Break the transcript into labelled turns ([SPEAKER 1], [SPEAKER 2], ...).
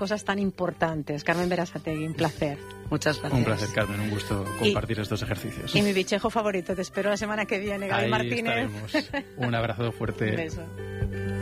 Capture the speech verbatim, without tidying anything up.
[SPEAKER 1] cosas tan importantes. Carmen Berasategui, un placer.
[SPEAKER 2] Muchas gracias.
[SPEAKER 3] Un placer, Carmen, un gusto compartir y, estos ejercicios.
[SPEAKER 1] Y mi bichejo favorito, te espero la semana que viene, Gaby
[SPEAKER 3] Ahí
[SPEAKER 1] Martínez.
[SPEAKER 3] estaremos. Un abrazo fuerte.
[SPEAKER 1] Un beso.